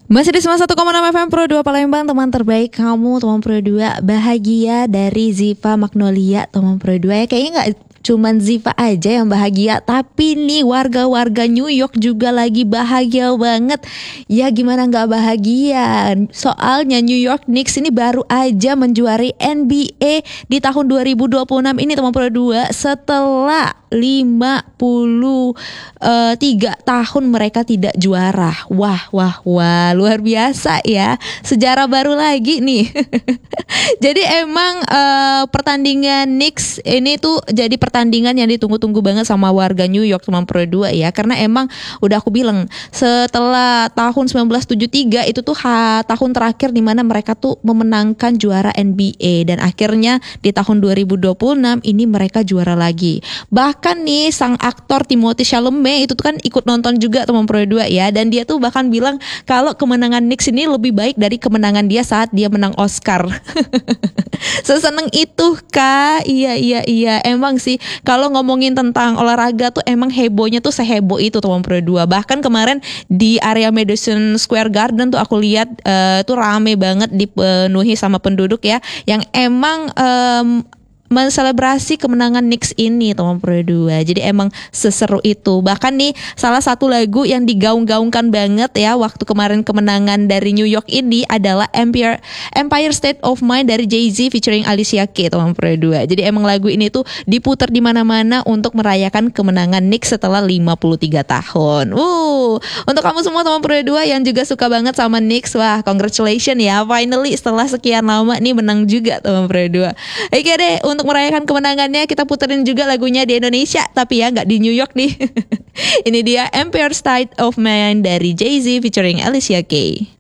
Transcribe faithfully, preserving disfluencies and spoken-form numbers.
Masih di sembilan puluh satu koma enam F M Pro dua Palembang, teman terbaik kamu, teman Pro dua bahagia dari Ziva Magnolia, teman Pro dua ya. Kayaknya nggak cuman Ziva aja yang bahagia, tapi nih warga-warga New York juga lagi bahagia banget. Ya gimana nggak bahagia? Soalnya New York Knicks ini baru aja menjuari N B A di tahun dua ribu dua puluh enam ini, teman Pro dua, setelah lima puluh tiga tahun mereka tidak juara. Wah wah wah, luar biasa ya, sejarah baru lagi nih. Jadi emang uh, pertandingan Knicks ini tuh jadi pertandingan yang ditunggu-tunggu banget sama warga New York, teman Pro dua ya. Karena emang udah aku bilang, setelah tahun sembilan belas tujuh puluh tiga itu tuh ha, tahun terakhir di mana mereka tuh memenangkan juara N B A. Dan akhirnya di tahun dua ribu dua puluh enam ini mereka juara lagi. Bahkan nih sang aktor Timothée Chalamet itu tuh kan ikut nonton juga, teman Pro dua ya. Dan dia tuh bahkan bilang kalau kemenangan Knicks ini lebih baik dari kemenangan dia saat dia menang Oscar. Seseneng itu kak. Iya iya iya, emang sih kalau ngomongin tentang olahraga tuh emang hebohnya tuh seheboh itu, teman Pro dua. Bahkan kemarin di area Madison Square Garden tuh aku lihat uh, tuh rame banget, dipenuhi sama penduduk ya, yang emang um, menselebrasi kemenangan Knicks ini, teman Pro dua. Jadi emang seseru itu. Bahkan nih salah satu lagu yang digaung-gaungkan banget ya waktu kemarin kemenangan dari New York ini adalah Empire Empire State of Mind dari Jay-Z featuring Alicia Keys, teman Pro dua. Jadi emang lagu ini tuh diputar di mana-mana untuk merayakan kemenangan Knicks setelah lima puluh tiga tahun. Uh, untuk kamu semua teman Pro dua yang juga suka banget sama Knicks, wah congratulations ya, finally setelah sekian lama nih menang juga, teman Pro dua. Oke deh, untuk merayakan kemenangannya kita puterin juga lagunya di Indonesia, tapi ya nggak di New York nih. Ini dia Empire State of Mind dari Jay-Z featuring Alicia Keys.